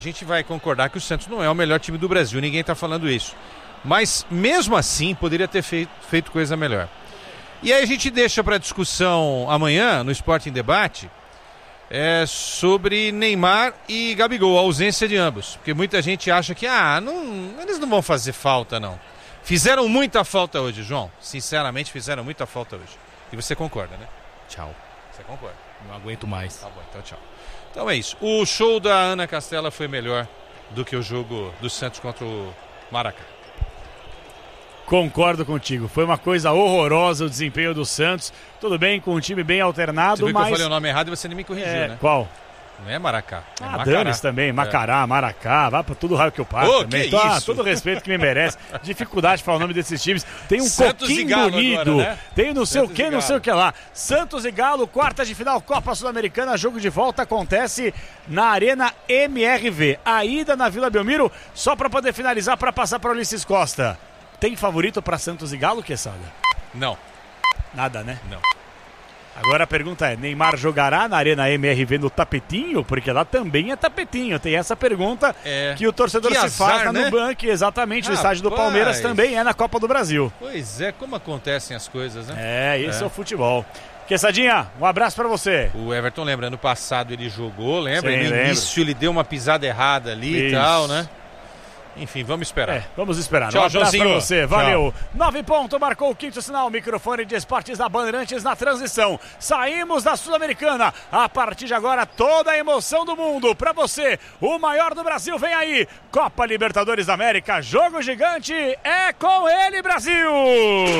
A gente vai concordar que o Santos não é o melhor time do Brasil, ninguém está falando isso. Mas, mesmo assim, poderia ter feito coisa melhor. E aí a gente deixa para discussão amanhã, no Sport em Debate, sobre Neymar e Gabigol, a ausência de ambos. Porque muita gente acha que eles não vão fazer falta, não. Fizeram muita falta hoje, João. Sinceramente, fizeram muita falta hoje. E você concorda, né? Tchau. Você concorda? Não aguento mais. Tá bom, então tchau. Então é isso. O show da Ana Castela foi melhor do que o jogo do Santos contra o Maracá. Concordo contigo. Foi uma coisa horrorosa o desempenho do Santos. Tudo bem, com um time bem alternado, você viu mas... que eu falei o nome errado e você nem me corrigiu, né? Qual? Não é Maracá, é Macará. Dane-se também, Macará, Maracá, vai pra tudo raio que eu passo também. Que isso? Todo o respeito que me merece. Dificuldade de falar o nome desses times. Tem um Santos coquinho e Galo bonito, agora, né? tem não sei Santos o que, não sei o que lá. Santos e Galo, quartas de final, Copa Sul-Americana, jogo de volta acontece na Arena MRV. A ida na Vila Belmiro, só pra poder finalizar, pra passar pra Ulisses Costa. Tem favorito pra Santos e Galo, Quesada? Não. Nada, né? Não. Agora a pergunta é, Neymar jogará na Arena MRV no tapetinho? Porque lá também é tapetinho. Tem essa pergunta que o torcedor se faz no banco. Exatamente, o estádio do Palmeiras também é na Copa do Brasil. Pois é, como acontecem as coisas, né? Esse é o futebol. Quesadinha, um abraço pra você. O Everton lembra, ano passado ele jogou, lembra? Sim, no início ele deu uma pisada errada ali e tal, né? Enfim, vamos esperar. Vamos esperar. Tchau, um abraço pra você. Valeu. Tchau. 9 pontos, marcou o quinto sinal. Microfone de esportes da Bandeirantes na transição. Saímos da Sul-Americana. A partir de agora, toda a emoção do mundo. Pra você, o maior do Brasil vem aí. Copa Libertadores da América. Jogo gigante é com ele, Brasil!